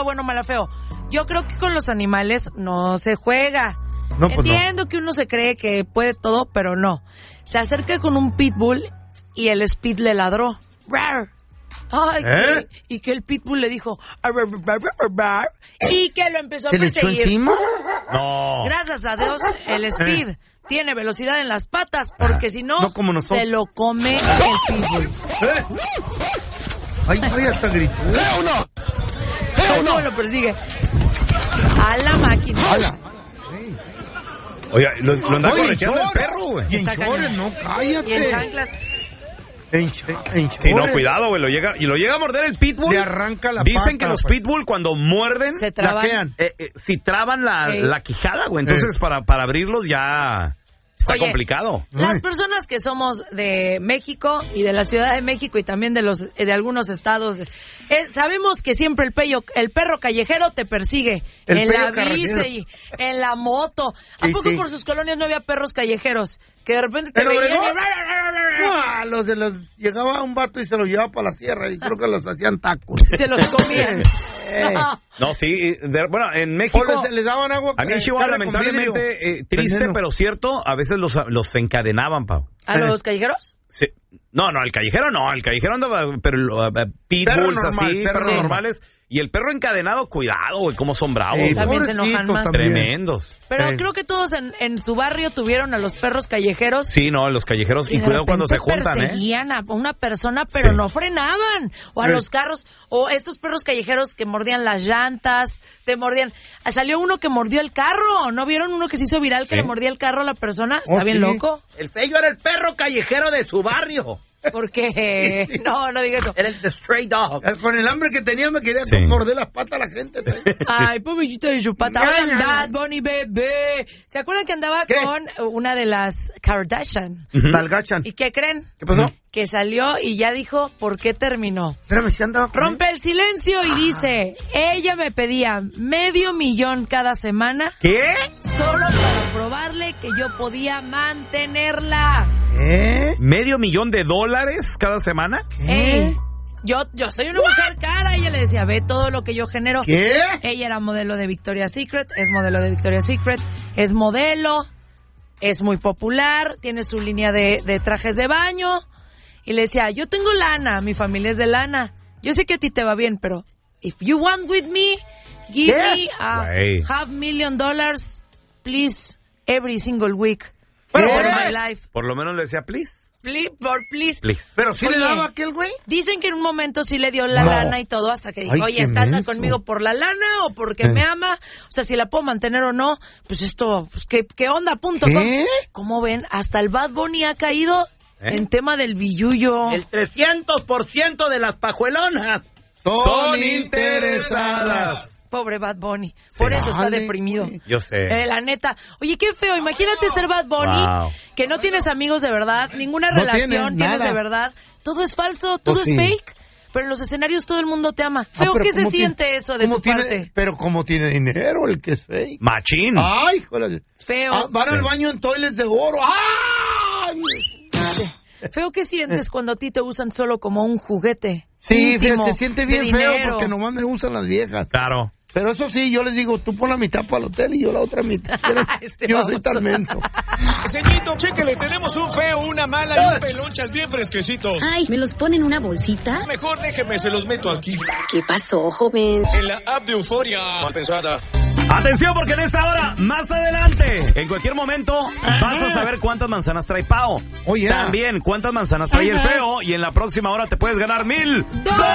estaba bueno, mala, feo. Yo creo que con los animales no se juega. No, pues entiendo que uno se cree que puede todo, pero no. Se acerca con un pitbull y el Speed le ladró. ¡Rar! Ay, y que el pitbull le dijo y que lo empezó a perseguir. ¿Se le echó encima? No. Gracias a Dios, el Speed tiene velocidad en las patas, porque si no, se lo come el pitbull. Ay, hasta gritó. ¿Cómo lo persigue? A la máquina. Oye, lo anda correteando el perro, güey. Y en chores, no, cállate. Y en chanclas. Sí, no, cuidado, güey. Lo llega a morder el pitbull. Le arranca la Dicen pata, que los pitbull cuando muerden se traban. si traban la quijada, güey. Entonces para abrirlos ya está complicado. Las personas que somos de México y de la Ciudad de México y también de algunos estados, sabemos que siempre el perro callejero te persigue en la bici y en la moto. ¿A poco por sus colonias no había perros callejeros? Que de repente te veían llegaba un vato y se los llevaba para la sierra y creo que los hacían tacos. Se los comían. No, sí, bueno, en México les daban agua. A mí Chihuahua, lamentablemente, triste, pero cierto, a veces los encadenaban, Pau. ¿A los callejeros? Sí. No, el callejero andaba, pero pitbulls así, perros normales. Y el perro encadenado, cuidado, güey, cómo son bravos. También se enojan más. Tremendos. Pero creo que todos en su barrio tuvieron a los perros callejeros. Sí, los callejeros. Y cuidado cuando se juntan, perseguían a una persona, pero no frenaban. O a los carros. O estos perros callejeros que mordían las llantas, te mordían. Salió uno que mordió el carro. ¿No vieron uno que se hizo viral que le mordía el carro a la persona? Está bien loco. El feo era el perro callejero de su barrio. Porque no digas eso. Era el stray dog. Con el hambre que tenía me quería morder las patas a la gente. Ay, pobrecito de su pata. Bad Bunny, bebé. ¿Se acuerdan que andaba con una de las Kardashian? Dalgachan. ¿Y qué creen? ¿Qué pasó? Que salió y ya dijo por qué terminó. Espérame, si andaba con Rompe el silencio y dice, ella me pedía $500,000 cada semana. ¿Qué? Solo para probarle que yo podía mantenerla. $500,000 cada semana. Yo soy una mujer cara. Ella le decía, ve todo lo que yo genero. ¿Qué? Ella era modelo de Victoria's Secret, es modelo de Victoria's Secret, es modelo, es muy popular, tiene su línea de trajes de baño. Y le decía, yo tengo lana, mi familia es de lana. Yo sé que a ti te va bien, pero if you want with me, give me $500,000, please, every single week. For my life. Por lo menos le decía, please. Please. Pero sí le daba aquel güey. Dicen que en un momento sí le dio la lana y todo, hasta que dijo, oye, ¿está conmigo por la lana o porque me ama? O sea, si la puedo mantener o no. Pues esto, pues ¿qué onda? Punto. ¿Cómo ven? Hasta el Bad Bunny ha caído en tema del billullo. El 300% de las pajuelonas son interesadas. Pobre Bad Bunny. Por eso está deprimido. Yo sé. La neta. Oye, qué feo. Imagínate ser Bad Bunny, que no tienes amigos de verdad, ninguna relación tienes de verdad. Todo es falso, todo es fake. Pero en los escenarios todo el mundo te ama. Feo, ¿qué se siente eso de tu parte? Pero como tiene dinero el que es fake. Machín. Ay, joder. Feo. Van al baño en toiles de oro. ¡Ay! Feo, ¿qué sientes cuando a ti te usan solo como un juguete? Sí, íntimo, se siente bien feo porque nomás me usan las viejas. Claro. Pero eso sí, yo les digo, tú pon la mitad para el hotel y yo la otra mitad. Yo no soy tan menso. Señorito, chéquele, tenemos un feo, una mala y un pelonchas bien fresquecitos. Ay, ¿me los ponen en una bolsita? Mejor déjeme, se los meto aquí. ¿Qué pasó, joven? En la app de Euforia. Mal pensada. Atención, porque en esta hora, más adelante, en cualquier momento, vas a saber cuántas manzanas trae Pao. También cuántas manzanas trae el feo. Y en la próxima hora te puedes ganar $1,000.